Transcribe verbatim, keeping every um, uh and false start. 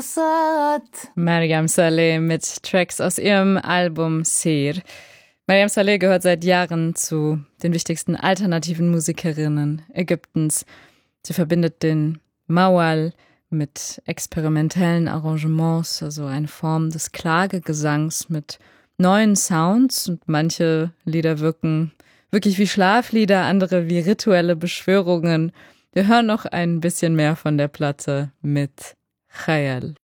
Mariam Saleh mit Tracks aus ihrem Album Seer. Mariam Saleh gehört seit Jahren zu den wichtigsten alternativen Musikerinnen Ägyptens. Sie verbindet den Mawal mit experimentellen Arrangements, also eine Form des Klagegesangs mit neuen Sounds, und manche Lieder wirken wirklich wie Schlaflieder, andere wie rituelle Beschwörungen. Wir hören noch ein bisschen mehr von der Platte mit Khayal.